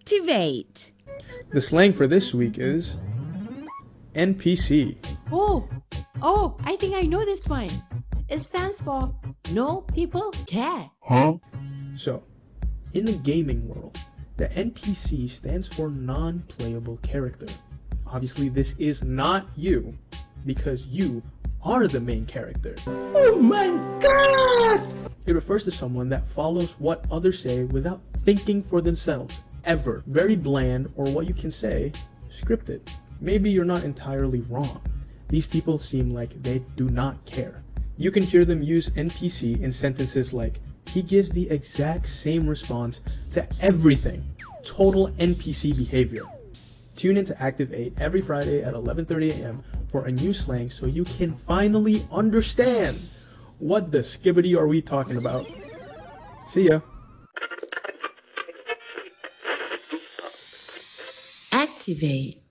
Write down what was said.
Activate. The slang for this week is NPC. Oh, I think I know this one. It stands for No People Care. So, in the gaming world, the NPC stands for non-playable character. Obviously, this is not you, because you are the main character. Oh my god! It refers to someone that follows what others say without thinking for themselves, ever. Very bland, or what you can say, scripted. Maybe you're not entirely wrong. These people seem like they do not care. You can hear them use NPC in sentences like, he gives the exact same response to everything. Total NPC behavior. Tune into Activate every Friday at 11:30 a.m. for a new slang so you can finally understand what the skibbity are we talking about. See ya. Activate.